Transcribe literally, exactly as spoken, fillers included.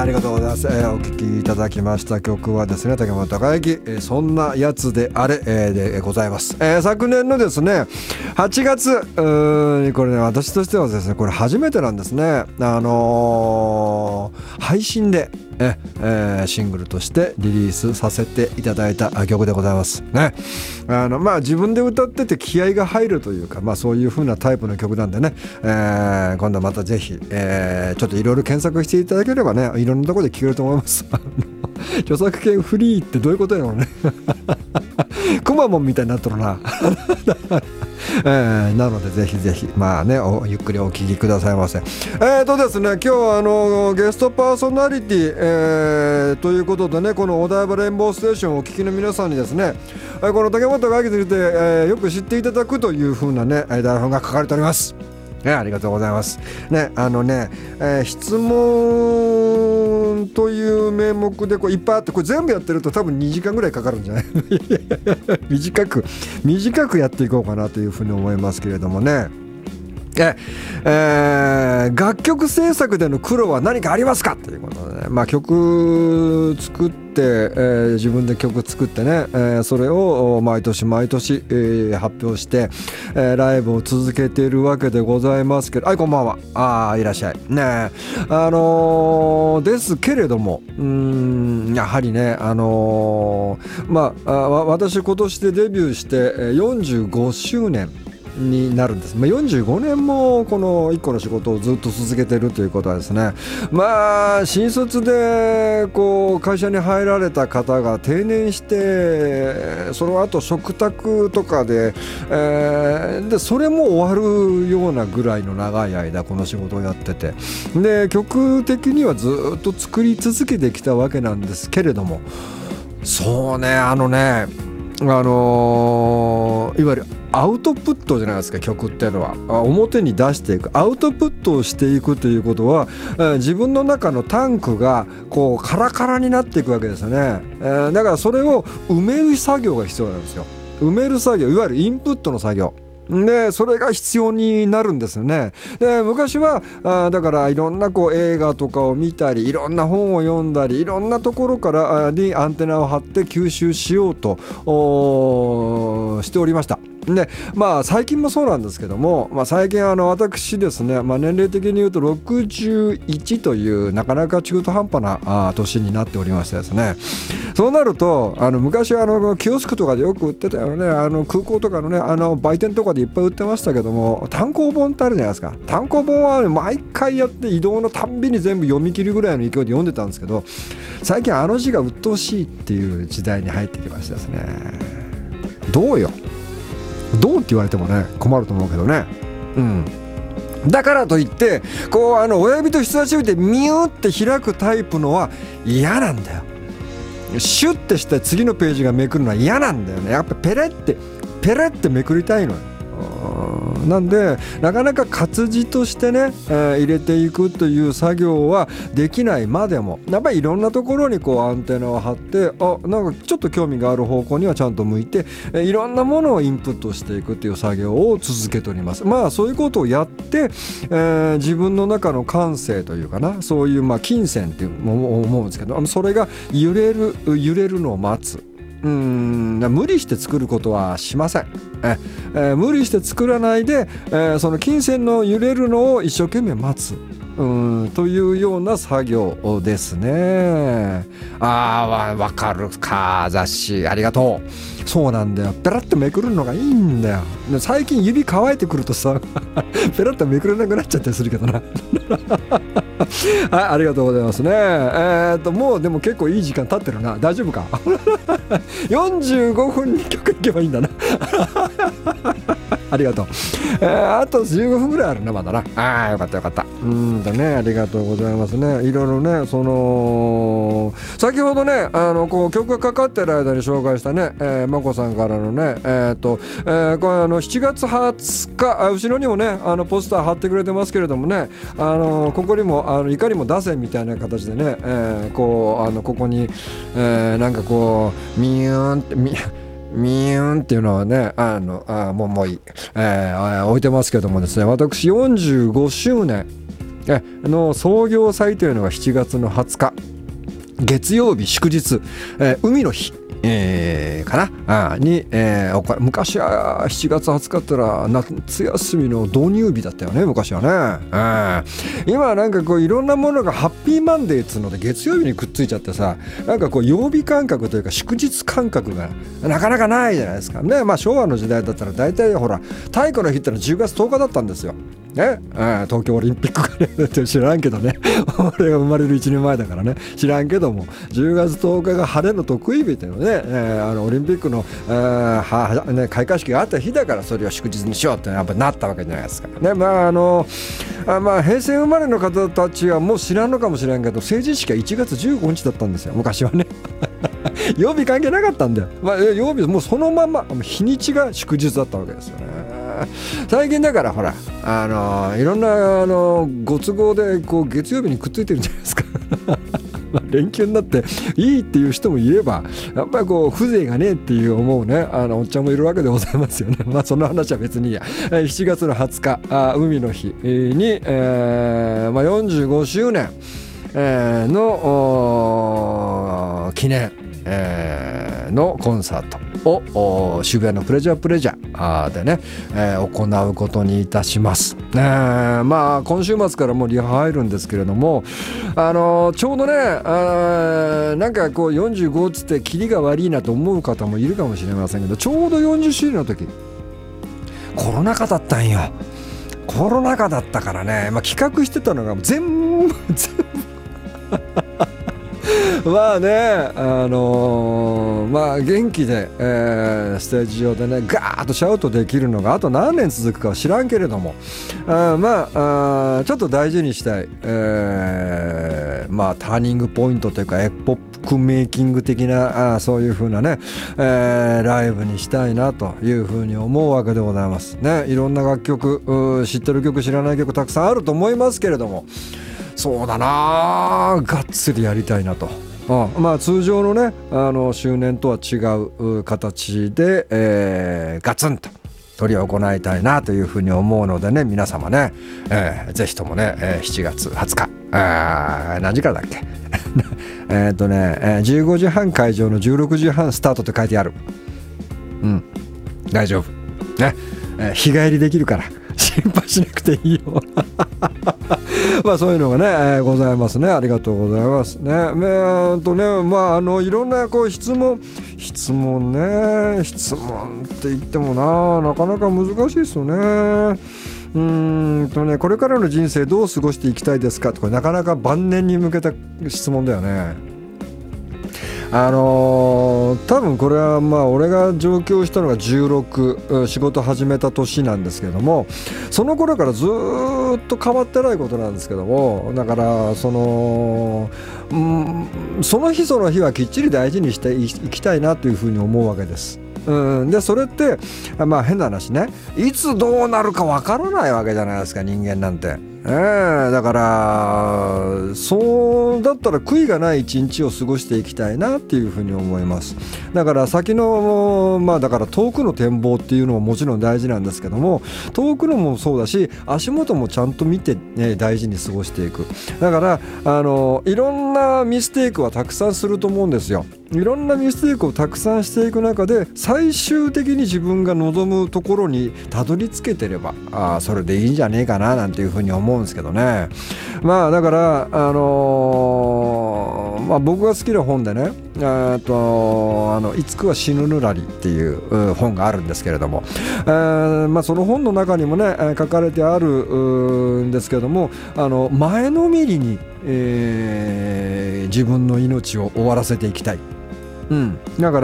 ありがとうございます、えー、お聴きいただきました曲はですね、竹本孝之、えー、そんなやつであれ、えー、でございます、えー、昨年のですねはちがつ、うーこれね私としてはですねこれ初めてなんですね。あのー、配信でええー、シングルとしてリリースさせていただいた曲でございますね。あのまあ自分で歌ってて気合が入るというか、まあそういう風なタイプの曲なんでね、えー、今度はまたぜひ、えー、ちょっといろいろ検索していただければね、いろんなところで聴けると思います。著作権フリーってどういうことやろうね。くまモンみたいになっとるな。えー、なのでぜひぜひまあねおゆっくりお聞きくださいませ。えーとですね今日はあのゲストパーソナリティ、えー、ということでね、このお台場レインボーステーションをお聞きの皆さんにですね、この竹本がについて、えー、よく知っていただくという風なね台本が書かれております。ね、ありがとうございます。ね、あのね、えー、質問という名目でこういっぱいあって、これ全部やってると多分にじかんぐらいかかるんじゃない？短く短くやっていこうかなというふうに思いますけれどもね。ええー、楽曲制作での苦労は何かありますかということでね、まあ、曲作って、えー、自分で曲作ってね、えー、それを毎年毎年、えー、発表して、えー、ライブを続けているわけでございますけど、はいこんばんは、あいらっしゃいね。あのー、ですけれどもうーんやはりね、あのー、まあ私今年でデビューしてよんじゅうごしゅうねんになるんです。まあ、よんじゅうごねんもこのいっこの仕事をずっと続けているということはですね、まあ新卒でこう会社に入られた方が定年してその後嘱託とかで、えー、でそれも終わるようなぐらいの長い間この仕事をやってて、で曲的にはずっと作り続けてきたわけなんですけれども、そうねあのねあのー、いわゆるアウトプットじゃないですか。曲っていうのは表に出していく、アウトプットをしていくということは、えー、自分の中のタンクがこうカラカラになっていくわけですよね。えー、だからそれを埋める作業が必要なんですよ。埋める作業、いわゆるインプットの作業で、それが必要になるんですよね。で、昔はあだからいろんなこう映画とかを見たり、いろんな本を読んだり、いろんなところからにアンテナを張って吸収しようとしておりました。でまあ最近もそうなんですけども、まあ、最近あの私ですね、まあ、年齢的に言うとろくじゅういちというなかなか中途半端なあ年になっておりましてですね、そうなるとあの昔あのキオスクとかでよく売ってたよね、あの空港とかのねあの売店とかでいっぱい売ってましたけども、単行本ってあるじゃないですか。単行本は、ね、毎回やって移動のたんびに全部読み切るぐらいの勢いで読んでたんですけど、最近あの字が鬱陶しいっていう時代に入ってきましてですね、どうよどうって言われてもね困ると思うけどね。うんだからといってこうあの親指と人差し指でミューって開くタイプのは嫌なんだよ。シュッてして次のページがめくるのは嫌なんだよね。やっぱペレってペレってめくりたいのよ。なんでなかなか活字としてね、えー、入れていくという作業はできないまでも、やっぱりいろんなところにこうアンテナを張って、あなんかちょっと興味がある方向にはちゃんと向いて、えー、いろんなものをインプットしていくという作業を続けております。まあそういうことをやって、えー、自分の中の感性というかな、そういうまあ金銭っていう思うんですけど、それが揺れる揺れるのを待つ。うーん無理して作ることはしません。ええー、無理して作らないで、えー、その金銭の揺れるのを一生懸命待つうんというような作業ですね。あーわかるか雑誌ありがとう。そうなんだよ、ペラッとめくるのがいいんだよ。最近指乾いてくるとさペラッとめくれなくなっちゃったりするけどなはい、ありがとうございますね。えー、っともうでも結構いい時間経ってるな。大丈夫かよんじゅうごふんに曲いけばいいんだなありがとう、えー、あとじゅうごふんぐらいあるなまだな。あーよかったよかった。うんだね、ありがとうございますね。いろいろね、その先ほどねあのこう曲がかかってる間に紹介したね、えー、まこさんからのねえー、っと、えー、これあのしちがつはつか後ろにもねあのポスター貼ってくれてますけれどもね、あのここにもあのいかにも出せみたいな形でね、えー、こうあのここに、えー、なんかこうミューンってミミューンっていうのはねあのあもうもういい、えー、置いてますけどもですね、私よんじゅうごしゅうねん、 えの創業祭というのがしちがつのはつか月曜日祝日、えー、海の日、えー、かなあに、えー、昔はしちがつはつかってら夏休みの導入日だったよね昔はね、えー、今はなんかこういろんなものがハッピーマンデーっつうので月曜日にくっついちゃってさ、なんかこう曜日感覚というか祝日感覚がなかなかないじゃないですかね。まあ昭和の時代だったら大体ほら太鼓の日ってのはじゅうがつとおかだったんですよね、東京オリンピックがね知らんけどね俺が生まれるいちねんまえだからね知らんけども、じゅうがつとおかが晴れの得意日というのね、えー、あのオリンピックの、えーはね、開会式があった日だからそれを祝日にしようってやっぱなったわけじゃないですかね。まああのあまあ平成生まれの方たちはもう知らんのかもしれんけど、成人式はいちがつじゅうごにちだったんですよ昔はね曜日関係なかったんだよ、まあ、曜日もうそのまま日にちが祝日だったわけですよね。最近だからほらあのいろんなあのご都合でこう月曜日にくっついてるんじゃないですか連休になっていいっていう人もいれば、やっぱりこう風情がねえっていう思うねあのおっちゃんもいるわけでございますよね。まあその話は別にいいや。しちがつのはつかあ海の日に、えーまあ、よんじゅうごしゅうねん、えー、の記念、えー、のコンサートを渋谷のプレジャープレジャーでね、えー、行うことにいたします、えー、まあ今週末からもうリハ入るんですけれども、あのー、ちょうどねあなんかこうよんじゅうごつってキリが悪いなと思う方もいるかもしれませんけど、ちょうどよんじゅっしゅうねんの時コロナ禍だったんよ。コロナ禍だったからね、まあ、企画してたのが全部全部まあねあのー、まあ元気で、えー、ステージ上でねガーッとシャウトできるのがあと何年続くかは知らんけれども、あまああちょっと大事にしたい、えー、まあターニングポイントというかエポックメイキング的なあそういう風なね、えー、ライブにしたいなという風に思うわけでございますね。いろんな楽曲知ってる曲知らない曲たくさんあると思いますけれども、そうだながっつりやりたいなと。うん、まあ通常のねあの周年とは違う形で、えー、ガツンと取り行いたいなというふうに思うのでね、皆様ね、えー、ぜひともね、えー、しちがつはつかあ何時からだっけえっとね、えー、じゅうごじはん会場のじゅうろくじはんスタートって書いてある。うん大丈夫ね、えー、日帰りできるから心配しなくていいよまあそういうのがね、えー、ございますね。ありがとうございますね。えー、とねまああのいろんなこう質問質問ね質問って言ってもななかなか難しいですよね。うーんとねこれからの人生どう過ごしていきたいですかってこれなかなか晩年に向けた質問だよね。あのー、多分これはまあ俺が上京したのがじゅうろく仕事始めた年なんですけども、その頃からずっと変わってないことなんですけども、だからその、うん、その日その日はきっちり大事にしていきたいなというふうに思うわけです。うん、でそれってまあ変な話ね、いつどうなるかわからないわけじゃないですか人間なんて。えー、だからそうだったら悔いがない一日を過ごしていきたいなっていうふうに思います。だから先のまあだから遠くの展望っていうのももちろん大事なんですけども、遠くのもそうだし足元もちゃんと見て、ね、大事に過ごしていく。だからあのいろんなミステイクはたくさんすると思うんですよ。いろんなミステイクをたくさんしていく中で最終的に自分が望むところにたどり着けてればあそれでいいんじゃねえかななんていうふうに思うんですけどね。まあだからあのー、まあ僕が好きな本でねあとあのいつくは死ぬぬらりっていう本があるんですけれども、えーまあ、その本の中にもね書かれてあるんですけれども、あの前のめりに、えー、自分の命を終わらせていきたい。うん、だから